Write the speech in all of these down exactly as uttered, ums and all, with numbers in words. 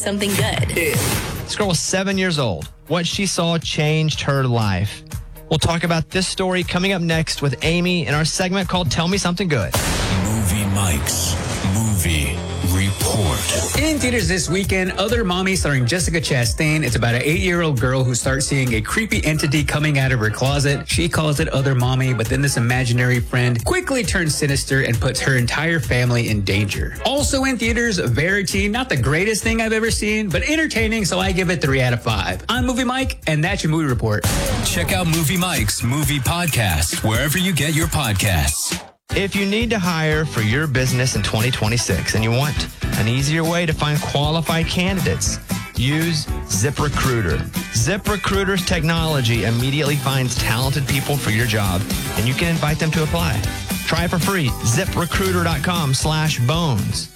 Something good. This girl was seven years old. What she saw changed her life. We'll talk about this story coming up next with Amy in our segment called Tell Me Something Good. Movie Mike's Movie Report. In theaters this weekend, Other Mommy starring Jessica Chastain. It's about an eight-year-old girl who starts seeing a creepy entity coming out of her closet. She calls it Other Mommy, but then this imaginary friend quickly turns sinister and puts her entire family in danger. Also in theaters, Verity. Not the greatest thing I've ever seen, but entertaining, so I give it three out of five. I'm Movie Mike, and that's your movie report. Check out Movie Mike's Movie Podcast wherever you get your podcasts. If you need to hire for your business in twenty twenty-six and you want an easier way to find qualified candidates, use ZipRecruiter. ZipRecruiter's technology immediately finds talented people for your job, and you can invite them to apply. Try it for free. ZipRecruiter.com slash bones.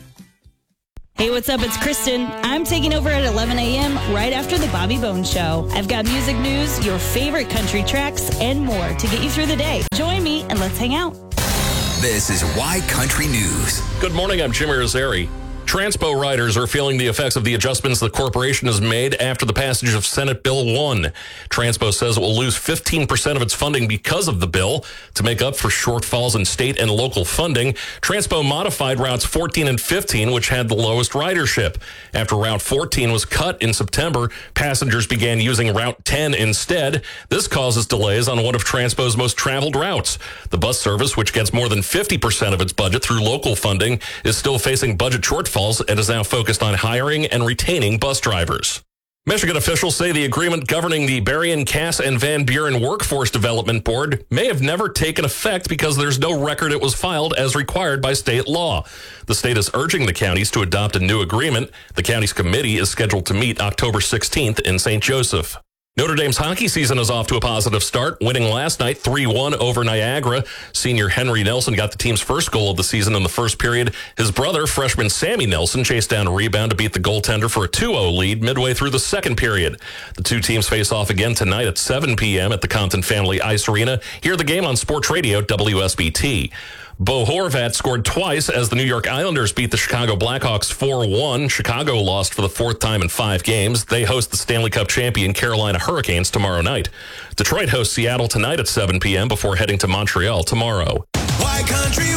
Hey, what's up? It's Kristen. I'm taking over at eleven a.m. right after the Bobby Bones Show. I've got music news, your favorite country tracks, and more to get you through the day. Join me and let's hang out. This is Why Country News. Good morning, I'm Jim Irizarry. Transpo riders are feeling the effects of the adjustments the corporation has made after the passage of Senate Bill one. Transpo says it will lose fifteen percent of its funding because of the bill. To make up for shortfalls in state and local funding, Transpo modified routes fourteen and fifteen, which had the lowest ridership. After Route fourteen was cut in September, passengers began using Route ten instead. This causes delays on one of Transpo's most traveled routes. The bus service, which gets more than fifty percent of its budget through local funding, is still facing budget shortfalls and is now focused on hiring and retaining bus drivers. Michigan officials say the agreement governing the Berrien, Cass, and Van Buren Workforce Development Board may have never taken effect because there's no record it was filed as required by state law. The state is urging the counties to adopt a new agreement. The county's committee is scheduled to meet October sixteenth in Saint Joseph. Notre Dame's hockey season is off to a positive start, winning last night three one over Niagara. Senior Henry Nelson got the team's first goal of the season in the first period. His brother, freshman Sammy Nelson, chased down a rebound to beat the goaltender for a two oh lead midway through the second period. The two teams face off again tonight at seven p.m. at the Compton Family Ice Arena. Hear the game on Sports Radio W S B T. Bo Horvat scored twice as the New York Islanders beat the Chicago Blackhawks four one. Chicago lost for the fourth time in five games. They host the Stanley Cup champion Carolina Hurricanes tomorrow night. Detroit hosts Seattle tonight at seven p.m. before heading to Montreal tomorrow. Why Country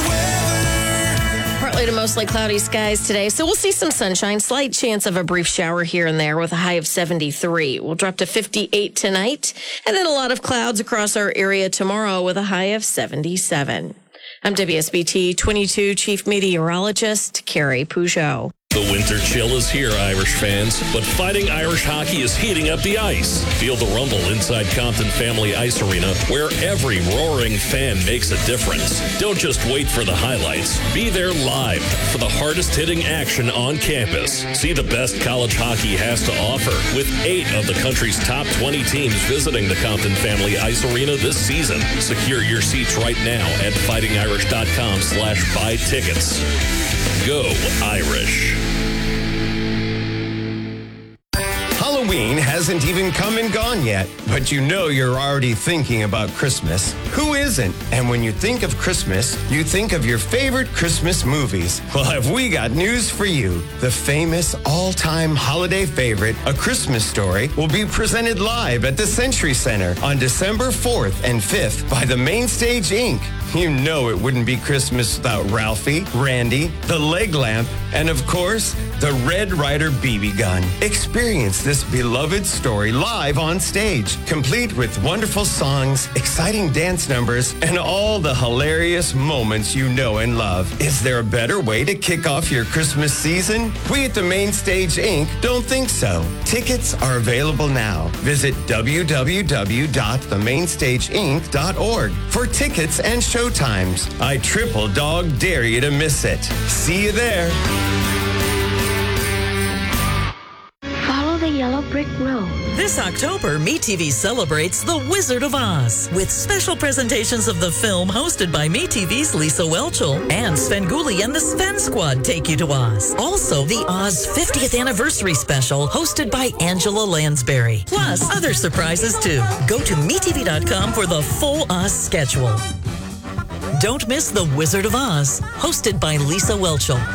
Weather? Partly to mostly cloudy skies today, so we'll see some sunshine. Slight chance of a brief shower here and there with a high of seventy-three. We'll drop to fifty-eight tonight, and then a lot of clouds across our area tomorrow with a high of seventy-seven. I'm W S B T twenty-two Chief Meteorologist Carrie Peugeot. The winter chill is here, Irish fans, but Fighting Irish Hockey is heating up the ice. Feel the rumble inside Compton Family Ice Arena, where every roaring fan makes a difference. Don't just wait for the highlights. Be there live for the hardest-hitting action on campus. See the best college hockey has to offer, with eight of the country's top twenty teams visiting the Compton Family Ice Arena this season. Secure your seats right now at fighting irish dot com slash buy tickets. Go Irish. Halloween hasn't even come and gone yet, but you know you're already thinking about Christmas. Who isn't? And when you think of Christmas, you think of your favorite Christmas movies. Well, have we got news for you? The famous all-time holiday favorite, A Christmas Story, will be presented live at the Century Center on December fourth and fifth by the Mainstage Incorporated. You know it wouldn't be Christmas without Ralphie, Randy, the leg lamp, and of course, the Red Ryder B B gun. Experience this beloved story live on stage, complete with wonderful songs, exciting dance numbers, and all the hilarious moments you know and love. Is there a better way to kick off your Christmas season? We at the Mainstage Incorporated don't think so. Tickets are available now. Visit w w w dot the mainstage inc dot org for tickets and show times. I triple dog dare you to miss it. See you there. Follow the yellow brick road. This October, MeTV celebrates The Wizard of Oz with special presentations of the film hosted by MeTV's Lisa Whelchel and Svengoolie and the Sven Squad take you to Oz. Also, the Oz fiftieth Anniversary Special hosted by Angela Lansbury. Plus, other surprises too. Go to me t v dot com for the full Oz schedule. Don't miss The Wizard of Oz, hosted by Lisa Whelchel.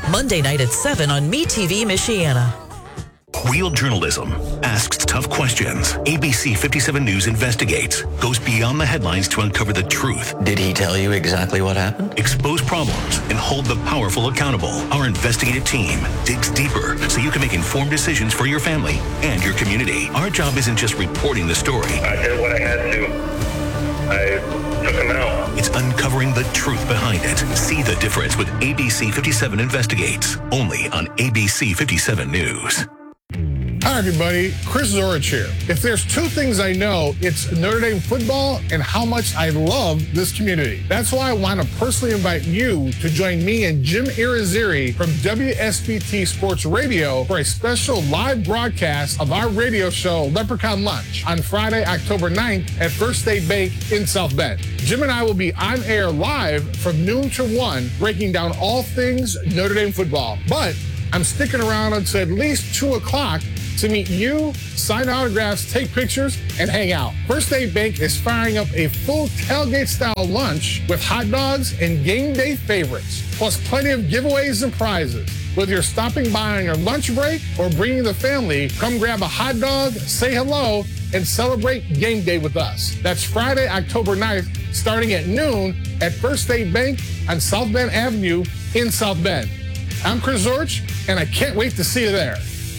Monday night at seven on MeTV Michiana. Real journalism asks tough questions. A B C fifty-seven News investigates, goes beyond the headlines to uncover the truth. Did he tell you exactly what happened? Expose problems and hold the powerful accountable. Our investigative team digs deeper so you can make informed decisions for your family and your community. Our job isn't just reporting the story. I did what I had to. I took him out. It's uncovering the truth behind it. See the difference with A B C fifty-seven Investigates, only on A B C fifty-seven News. Hi, everybody. Chris Zorich here. If there's two things I know, it's Notre Dame football and how much I love this community. That's why I want to personally invite you to join me and Jim Irizarry from W S B T Sports Radio for a special live broadcast of our radio show, Leprechaun Lunch, on Friday, October ninth at First State Bank in South Bend. Jim and I will be on air live from noon to one, breaking down all things Notre Dame football. But I'm sticking around until at least two o'clock to meet you, sign autographs, take pictures, and hang out. First State Bank is firing up a full tailgate-style lunch with hot dogs and game day favorites, plus plenty of giveaways and prizes. Whether you're stopping by on your lunch break or bringing the family, come grab a hot dog, say hello, and celebrate game day with us. That's Friday, October ninth, starting at noon at First State Bank on South Bend Avenue in South Bend. I'm Chris Zorich, and I can't wait to see you there.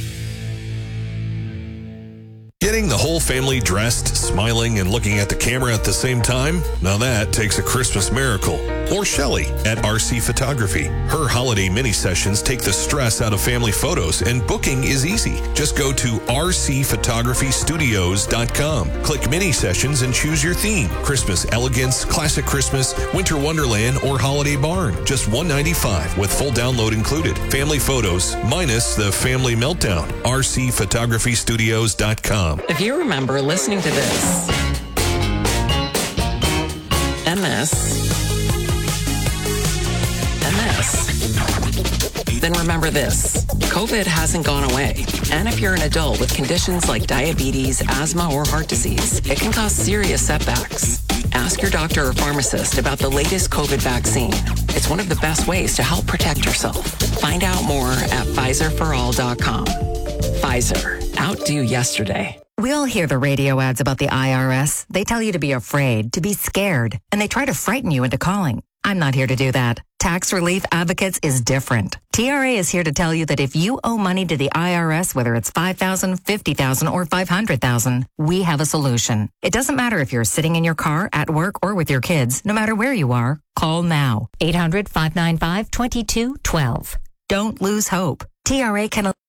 Getting the whole family dressed, smiling, and looking at the camera at the same time? Now that takes a Christmas miracle. Or Shelley at R C Photography. Her holiday mini sessions take the stress out of family photos, and booking is easy. Just go to R C photography studios dot com. Click mini sessions and choose your theme. Christmas elegance, classic Christmas, winter wonderland, or holiday barn. Just one hundred ninety-five dollars with full download included. Family photos minus the family meltdown. R C photography studios dot com. If you remember listening to this, and this, and this, then remember this. COVID hasn't gone away. And if you're an adult with conditions like diabetes, asthma, or heart disease, it can cause serious setbacks. Ask your doctor or pharmacist about the latest COVID vaccine. It's one of the best ways to help protect yourself. Find out more at Pfizer for all dot com. Pfizer. Outdo yesterday. We all hear the radio ads about the I R S. They tell you to be afraid, to be scared, and they try to frighten you into calling. I'm not here to do that. Tax Relief Advocates is different. T R A is here to tell you that if you owe money to the I R S, whether it's five thousand dollars, fifty thousand dollars, or five hundred thousand dollars, we have a solution. It doesn't matter if you're sitting in your car, at work, or with your kids. No matter where you are, call now. eight hundred, five nine five, two two one two. Don't lose hope. T R A can